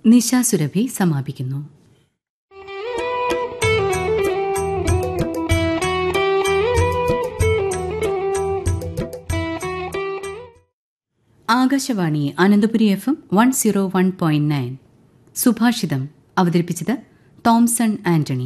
നിശാ സുരഭി സമാപിക്കുന്നു. ആകാശവാണി അനന്തപുരി FM 101.9. സുഭാഷിതം അവതരിപ്പിച്ചത് Thomson Antony.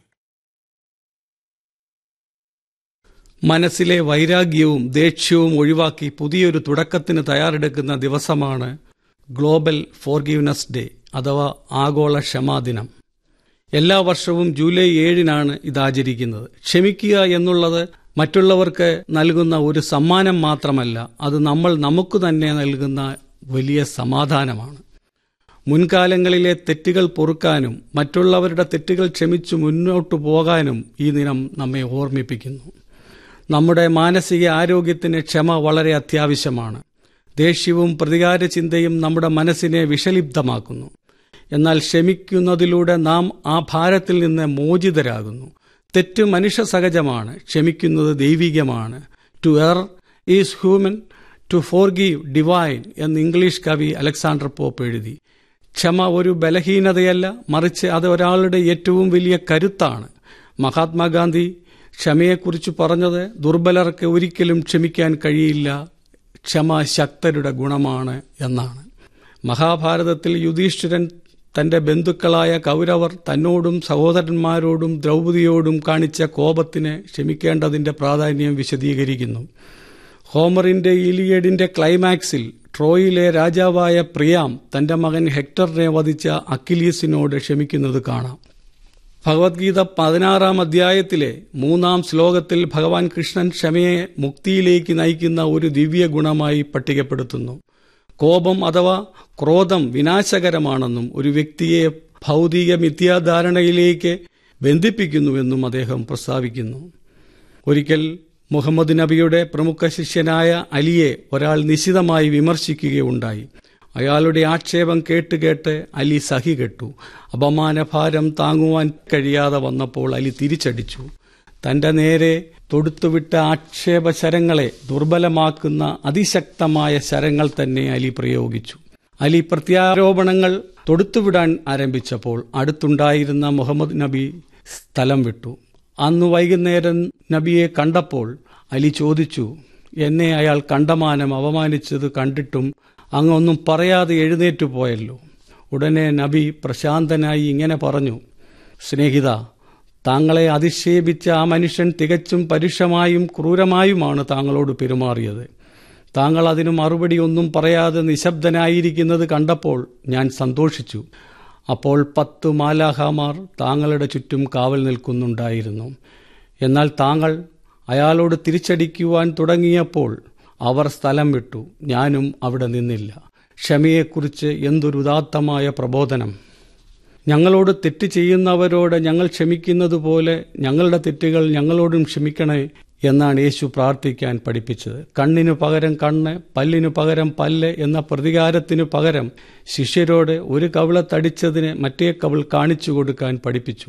മനസ്സിലെ വൈരാഗ്യവും ദേഷ്യവും ഒഴിവാക്കി പുതിയൊരു തുടക്കത്തിന് തയ്യാറെടുക്കുന്ന ദിവസമാണ് ഗ്ലോബൽ ഫോർഗീവ്നെസ് ഡേ അഥവാ ആഗോള ക്ഷമാദിനം. എല്ലാ വർഷവും ജൂലൈ 7-നാണ് ഇത് ആചരിക്കുന്നത്. ക്ഷമിക്കുക എന്നുള്ളത് മറ്റുള്ളവർക്ക് നൽകുന്ന ഒരു സമ്മാനം മാത്രമല്ല, അത് നമ്മൾ നമുക്ക് തന്നെ നൽകുന്ന വലിയ സമാധാനമാണ്. മുൻകാലങ്ങളിലെ തെറ്റുകൾ പൊറുക്കാനും മറ്റുള്ളവരുടെ തെറ്റുകൾ ക്ഷമിച്ചു മുന്നോട്ടു പോകാനും ഈ ദിനം നമ്മെ ഓർമ്മിപ്പിക്കുന്നു. നമ്മുടെ മാനസിക ആരോഗ്യത്തിന് ക്ഷമ വളരെ അത്യാവശ്യമാണ്. ദേഷ്യവും പ്രതികാര ചിന്തയും നമ്മുടെ മനസ്സിനെ വിഷലിപ്തമാക്കുന്നു. എന്നാൽ ക്ഷമിക്കുന്നതിലൂടെ നാം ആ ഭാരത്തിൽ നിന്ന് മോചിതരാകുന്നു. തെറ്റ് മനുഷ്യ സഹജമാണ്, ക്ഷമിക്കുന്നത് ദൈവികമാണ്. To er is human, to forgive divine എന്ന് ഇംഗ്ലീഷ് കവി അലക്സാണ്ടർ പോപ്പ് എഴുതി. ക്ഷമ ഒരു ബലഹീനതയല്ല, മറിച്ച് അത് ഒരാളുടെ ഏറ്റവും വലിയ കരുത്താണ്. മഹാത്മാഗാന്ധി ക്ഷമയെക്കുറിച്ച് പറഞ്ഞത് ദുർബലർക്ക് ഒരിക്കലും ക്ഷമിക്കാൻ കഴിയില്ല, ക്ഷമ ശക്തരുടെ ഗുണമാണ് എന്നാണ്. മഹാഭാരതത്തിൽ യുധിഷ്ഠിരൻ തന്റെ ബന്ധുക്കളായ കൗരവർ തന്നോടും സഹോദരന്മാരോടും ദ്രൗപദിയോടും കാണിച്ച കോപത്തിന് ക്ഷമിക്കേണ്ടതിന്റെ പ്രാധാന്യം വിശദീകരിക്കുന്നു. ഹോമറിന്റെ ഇലിയഡിന്റെ ക്ലൈമാക്സിൽ ട്രോയിലെ രാജാവായ പ്രിയാം തന്റെ മകൻ ഹെക്ടറിനെ വധിച്ച അക്കിലീസിനോട് ക്ഷമിക്കുന്നത് കാണാം. ഭഗവത്ഗീത 16-ാം അധ്യായത്തിലെ 3-ാം ശ്ലോകത്തിൽ ഭഗവാൻ കൃഷ്ണൻ ക്ഷമയെ മുക്തിയിലേക്ക് നയിക്കുന്ന ഒരു ദിവ്യ ഗുണമായി പട്ടികപ്പെടുത്തുന്നു. കോപം അഥവാ ക്രോധം വിനാശകരമാണെന്നും ഒരു വ്യക്തിയെ ഭൗതിക മിഥ്യാധാരണയിലേക്ക് ബന്ധിപ്പിക്കുന്നുവെന്നും അദ്ദേഹം പ്രസ്താവിക്കുന്നു. ഒരിക്കൽ മുഹമ്മദ് നബിയുടെ പ്രമുഖ ശിഷ്യനായ അലിയെ ഒരാൾ നിശിതമായി വിമർശിക്കുകയുണ്ടായി. അയാളുടെ ആക്ഷേപം കേട്ട് അലി സഹികെട്ടു. അപമാനഭാരം താങ്ങുവാൻ കഴിയാതെ വന്നപ്പോൾ അലി തിരിച്ചടിച്ചു. തന്റെ നേരെ തൊടുത്തുവിട്ട ആക്ഷേപശരങ്ങളെ ദുർബലമാക്കുന്ന അതിശക്തമായ ശരങ്ങൾ തന്നെ അലി പ്രയോഗിച്ചു. അലി പ്രത്യാരോപണങ്ങൾ തൊടുത്തുവിടാൻ ആരംഭിച്ചപ്പോൾ അടുത്തുണ്ടായിരുന്ന മുഹമ്മദ് നബി സ്ഥലം വിട്ടു. അന്നു വൈകുന്നേരം നബിയെ കണ്ടപ്പോൾ അലി ചോദിച്ചു, എന്നെ അയാൾ കണ്ടമാനം അപമാനിച്ചത് കണ്ടിട്ടും അങ്ങൊന്നും പറയാതെ എഴുന്നേറ്റു പോയല്ലോ. ഉടനെ നബി പ്രശാന്തനായി ഇങ്ങനെ പറഞ്ഞു, സ്നേഹിത, താങ്കളെ അധിക്ഷേപിച്ച ആ മനുഷ്യൻ തികച്ചും പരുഷമായും ക്രൂരമായുമാണ് താങ്കളോട് പെരുമാറിയത്. താങ്കൾ അതിനു മറുപടി ഒന്നും പറയാതെ നിശബ്ദനായിരിക്കുന്നത് കണ്ടപ്പോൾ ഞാൻ സന്തോഷിച്ചു. അപ്പോൾ 10 മാലാഖമാർ താങ്കളുടെ ചുറ്റും കാവൽ നിൽക്കുന്നുണ്ടായിരുന്നു. എന്നാൽ താങ്കൾ അയാളോട് തിരിച്ചടിക്കുവാൻ തുടങ്ങിയപ്പോൾ അവർ സ്ഥലം വിട്ടു. ഞാനും അവിടെ നിന്നില്ല. ക്ഷമയെക്കുറിച്ച് എന്തൊരു ഉദാത്തമായ പ്രബോധനം! ഞങ്ങളോട് തെറ്റ് ചെയ്യുന്നവരോട് ഞങ്ങൾ ക്ഷമിക്കുന്നത് പോലെ ഞങ്ങളുടെ തെറ്റുകൾ ഞങ്ങളോടും ക്ഷമിക്കണേ എന്നാണ് യേശു പ്രാർത്ഥിക്കാൻ പഠിപ്പിച്ചത്. കണ്ണിനു പകരം കണ്ണ്, പല്ലിനു പകരം പല്ല് എന്ന പ്രതികാരത്തിനു പകരം ശിഷ്യരോട് ഒരു കവിളത്തടിച്ചതിന് മറ്റേ കവിൾ കാണിച്ചു കൊടുക്കാൻ പഠിപ്പിച്ചു.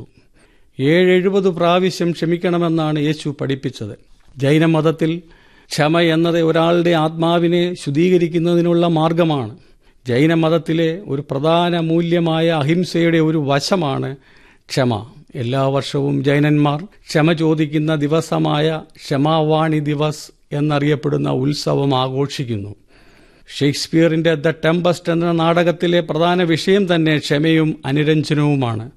70 പ്രാവശ്യം ക്ഷമിക്കണമെന്നാണ് യേശു പഠിപ്പിച്ചത്. ജൈനമതത്തിൽ ക്ഷമ എന്നത് ഒരാളുടെ ആത്മാവിനെ ശുദ്ധീകരിക്കുന്നതിനുള്ള മാർഗമാണ്. ജൈനമതത്തിലെ ഒരു പ്രധാന മൂല്യമായ അഹിംസയുടെ ഒരു വശമാണ് ക്ഷമ. എല്ലാ വർഷവും ജൈനന്മാർ ക്ഷമ ചോദിക്കുന്ന ദിവസമായ ക്ഷമാവാണി ദിവസ് എന്നറിയപ്പെടുന്ന ഉത്സവം ആഘോഷിക്കുന്നു. ഷേക്സ്പിയറിന്റെ ദ ടെമ്പസ്റ്റ് എന്ന നാടകത്തിലെ പ്രധാന വിഷയം തന്നെ ക്ഷമയും അനുരഞ്ജനവുമാണ്.